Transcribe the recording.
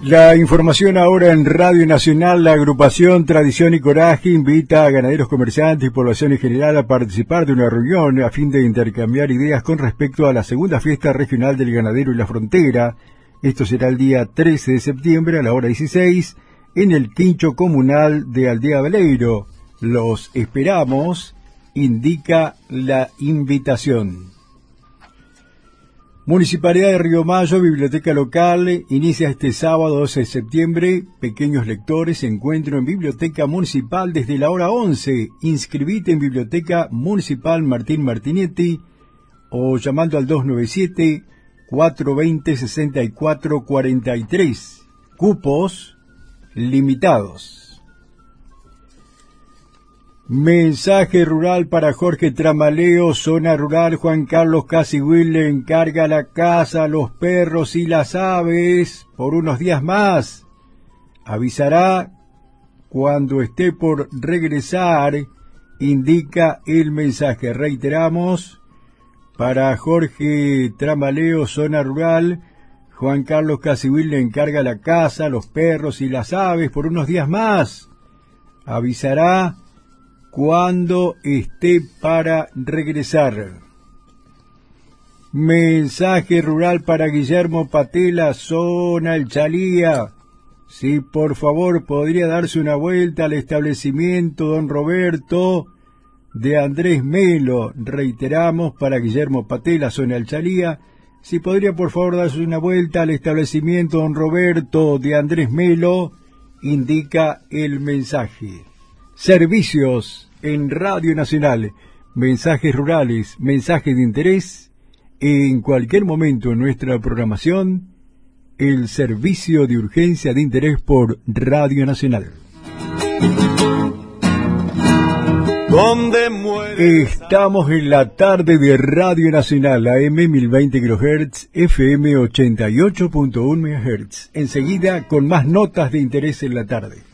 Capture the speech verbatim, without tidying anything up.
La información ahora en Radio Nacional. La agrupación Tradición y Coraje invita a ganaderos, comerciantes y población en general a participar de una reunión a fin de intercambiar ideas con respecto a la segunda fiesta regional del ganadero y la frontera. Esto será el día trece de septiembre a la hora dieciséis en el quincho comunal de Aldea Baleiro. Los esperamos, indica la invitación. Municipalidad de Río Mayo, Biblioteca Local, inicia este sábado doce de septiembre. Pequeños lectores, encuentro en Biblioteca Municipal desde la hora once. Inscribite en Biblioteca Municipal Martín Martinetti o llamando al dos nueve siete, cuatro dos cero, seis cuatro cuatro tres. Cupos limitados. Mensaje rural para Jorge Tramaleo, zona rural. Juan Carlos Casigüil le encarga la casa, los perros y las aves por unos días más. Avisará cuando esté por regresar, indica el mensaje. Reiteramos, para Jorge Tramaleo, zona rural, Juan Carlos Casigüil le encarga la casa, los perros y las aves por unos días más. Avisará cuando esté para regresar. Mensaje rural para Guillermo Patela, zona El Chalía. Si por favor podría darse una vuelta al establecimiento Don Roberto de Andrés Melo. Reiteramos, para Guillermo Patela, zona El Chalía. Si podría por favor darse una vuelta al establecimiento Don Roberto de Andrés Melo, indica el mensaje. Servicios en Radio Nacional, mensajes rurales, mensajes de interés, en cualquier momento en nuestra programación, el servicio de urgencia de interés por Radio Nacional. Estamos en la tarde de Radio Nacional, A M mil veinte kilohertz, F M ochenta y ocho punto uno megahertz. Enseguida con más notas de interés en la tarde.